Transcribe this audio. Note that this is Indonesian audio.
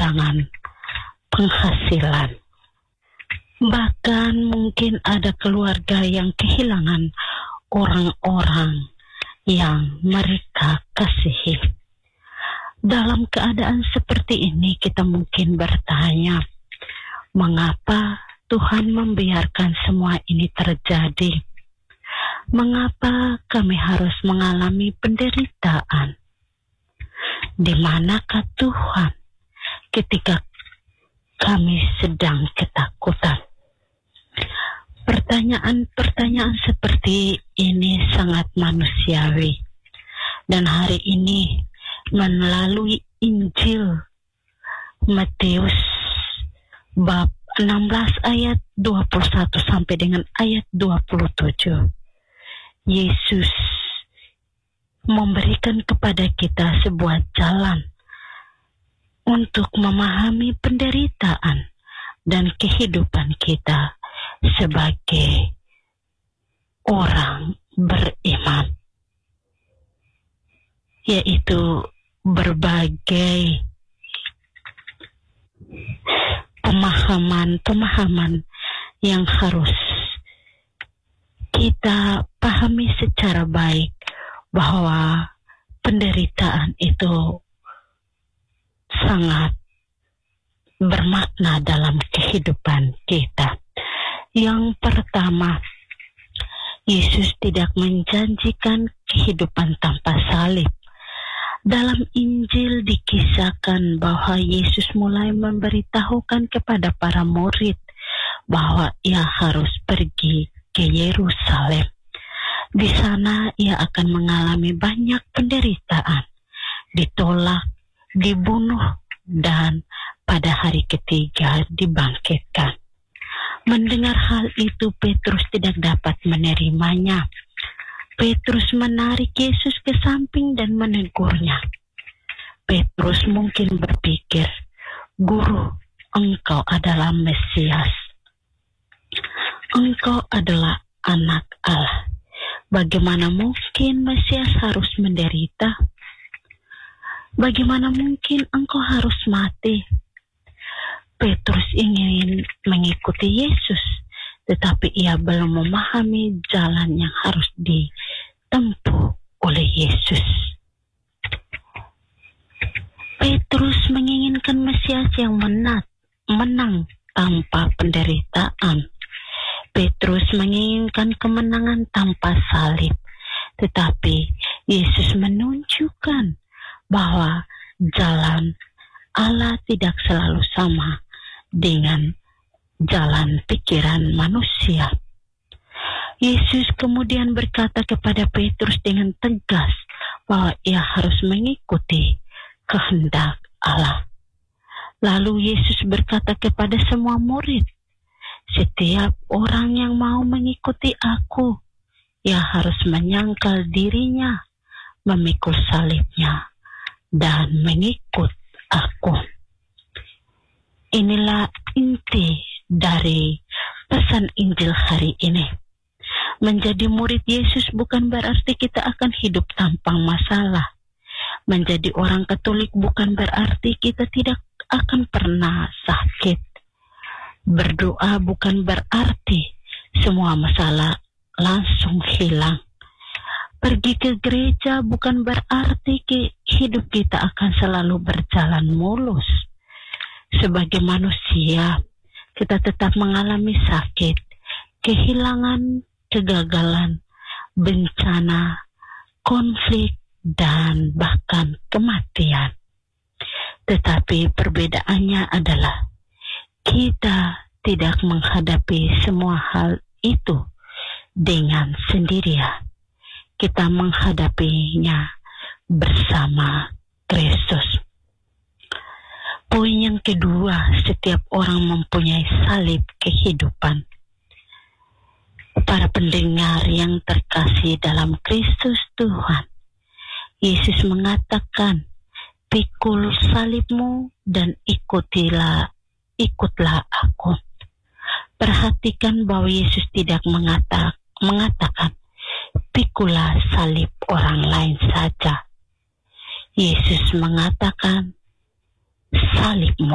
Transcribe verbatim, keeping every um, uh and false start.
kehilangan penghasilan. Bahkan mungkin ada keluarga yang kehilangan orang-orang yang mereka kasihi. Dalam keadaan seperti ini kita mungkin bertanya, mengapa Tuhan membiarkan semua ini terjadi? Mengapa kami harus mengalami penderitaan? Di manakah Tuhan ketika kami sedang ketakutan? Pertanyaan-pertanyaan seperti ini sangat manusiawi. Dan hari ini melalui Injil Matius bab enam belas ayat dua puluh satu sampai dengan ayat dua puluh tujuh, Yesus memberikan kepada kita sebuah jalan untuk memahami penderitaan dan kehidupan kita sebagai orang beriman, yaitu berbagai pemahaman-pemahaman yang harus kita pahami secara baik, bahwa penderitaan itu sangat bermakna dalam kehidupan kita. Yang pertama, Yesus tidak menjanjikan kehidupan tanpa salib. Dalam Injil dikisahkan bahwa Yesus mulai memberitahukan kepada para murid bahwa ia harus pergi ke Yerusalem. Di sana ia akan mengalami banyak penderitaan, ditolak, dibunuh, dan pada hari ketiga dibangkitkan. Mendengar hal itu, Petrus tidak dapat menerimanya. Petrus menarik Yesus ke samping dan menegurnya. Petrus mungkin berpikir, "Guru, engkau adalah Mesias. Engkau adalah anak Allah. Bagaimana mungkin Mesias harus menderita? Bagaimana mungkin engkau harus mati?" Petrus ingin mengikuti Yesus, tetapi ia belum memahami jalan yang harus ditempuh oleh Yesus. Petrus menginginkan Mesias yang menang, menang tanpa penderitaan. Petrus menginginkan kemenangan tanpa salib, tetapi Yesus menunjukkan bahwa jalan Allah tidak selalu sama dengan jalan pikiran manusia. Yesus kemudian berkata kepada Petrus dengan tegas bahwa ia harus mengikuti kehendak Allah. Lalu Yesus berkata kepada semua murid, "Setiap orang yang mau mengikuti aku, ia harus menyangkal dirinya, memikul salibnya, dan mengikut aku." Inilah inti dari pesan Injil hari ini. Menjadi murid Yesus bukan berarti kita akan hidup tanpa masalah. Menjadi orang Katolik bukan berarti kita tidak akan pernah sakit. Berdoa bukan berarti semua masalah langsung hilang. Pergi ke gereja bukan berarti hidup kita akan selalu berjalan mulus. Sebagai manusia, kita tetap mengalami sakit, kehilangan, kegagalan, bencana, konflik, dan bahkan kematian. Tetapi perbedaannya adalah kita tidak menghadapi semua hal itu dengan sendirian. Kita menghadapinya bersama Kristus. Poin yang kedua, setiap orang mempunyai salib kehidupan. Para pendengar yang terkasih dalam Kristus Tuhan, Yesus mengatakan, "Pikul salibmu dan ikutilah, ikutlah aku." Perhatikan bahwa Yesus tidak mengata, mengatakan, "Pikulah salib orang lain saja." Yesus mengatakan, "Salibmu."